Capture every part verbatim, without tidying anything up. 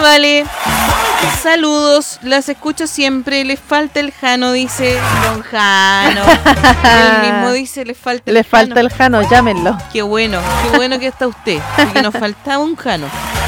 vale. Saludos, las escucho siempre. Les falta el Jano, dice Don Jano. Él mismo dice, les falta el Les Jano. falta el Jano, llámenlo. Qué bueno, qué bueno que está usted. Porque nos faltaba un Jano.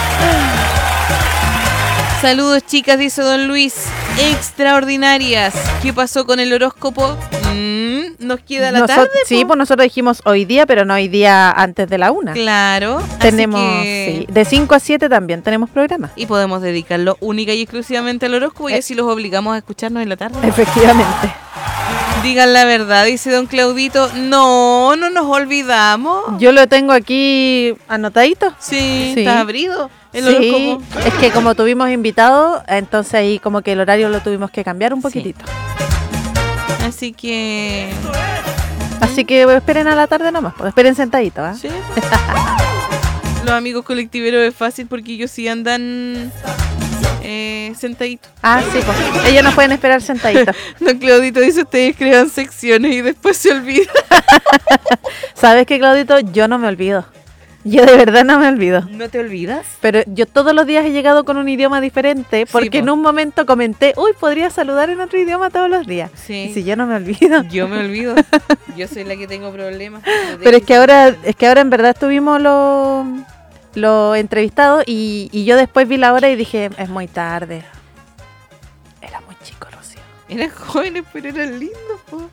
Saludos, chicas, dice Don Luis. Extraordinarias. ¿Qué pasó con el horóscopo? Mm, ¿Nos queda la Nosot- tarde? Sí, po? pues nosotros dijimos hoy día, pero no hoy día antes de la una. Claro. así Tenemos, que- sí, de cinco a siete también tenemos programa. Y podemos dedicarlo única y exclusivamente al horóscopo y Eh. así los obligamos a escucharnos en la tarde. Efectivamente. Digan la verdad, dice Don Claudito. No, no nos olvidamos. Yo lo tengo aquí anotadito. Sí, Sí. está abrido el Sí, horóscopo. es que como tuvimos invitados, entonces ahí como que el horario lo tuvimos que cambiar un Sí. poquitito. Así que... Así que esperen a la tarde nomás, pues esperen sentaditos, ¿ah? Sí. Los amigos colectiveros es fácil porque ellos sí andan eh, sentaditos. Ah, sí, pues ellos no pueden esperar sentaditos. Don Claudito dice, ustedes crean secciones y después se olvidan. ¿Sabes qué, Claudito? Yo no me olvido. Yo de verdad no me olvido. ¿No te olvidas? Pero yo todos los días he llegado con un idioma diferente porque po. en un momento comenté, uy, podría saludar en otro idioma todos los días. Sí. Y si yo no me olvido. Yo me olvido. Yo soy la que tengo problemas. Pero es que ahora, es que ahora en verdad estuvimos los los entrevistados y, y yo después vi la hora y dije, es muy tarde. Era muy chico, Rocío. Eran jóvenes, pero eran lindos, po.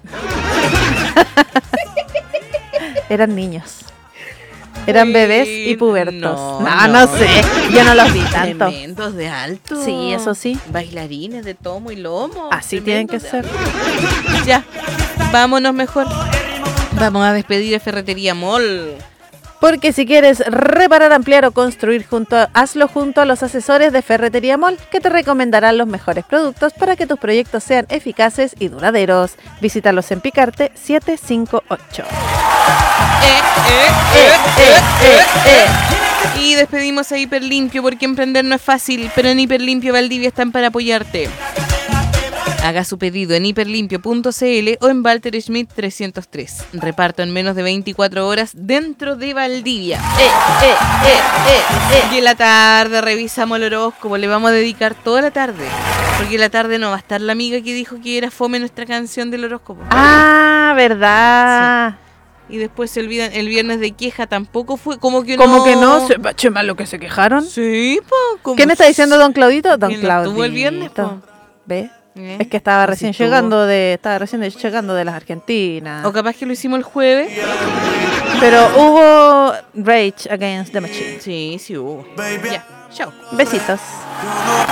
Eran niños. Eran Uy, bebés y pubertos. no, No, no, no. sé. Yo no los vi tanto. Tremendos de alto. Sí, eso sí. Bailarines de tomo y lomo. Así tienen que tremendos de ser. alto. Ya, vámonos mejor. Vamos a despedir a Ferretería Mall. Porque si quieres reparar, ampliar o construir junto a, hazlo junto a los asesores de Ferretería Mall, que te recomendarán los mejores productos para que tus proyectos sean eficaces y duraderos. Visítalos en Picarte setecientos cincuenta y ocho. Eh, eh, eh, eh, eh. Y despedimos a Hiperlimpio porque emprender no es fácil, pero en Hiperlimpio Valdivia están para apoyarte. Haga su pedido en hiperlimpio punto c l o en Walter Schmidt trescientos tres. Reparto en menos de veinticuatro horas dentro de Valdivia. Eh, eh, eh, eh, eh. Y en la tarde revisamos el horóscopo. Le vamos a dedicar toda la tarde. Porque en la tarde no va a estar la amiga que dijo que era fome nuestra canción del horóscopo. Ah, verdad. Y después se olvidan, el viernes de queja tampoco fue, como que Como no. que no, se, che, mal lo que se quejaron. Sí, po. como- ¿Qué me está diciendo don Claudito? Don Que no Claudito. estuvo el viernes, po. ¿Ve? ¿Eh? Es que estaba Así recién estuvo. llegando de estaba recién llegando de las Argentinas. O capaz que lo hicimos el jueves. Pero hubo Rage Against the Machine. Sí, sí hubo. Ya, chao. Besitos.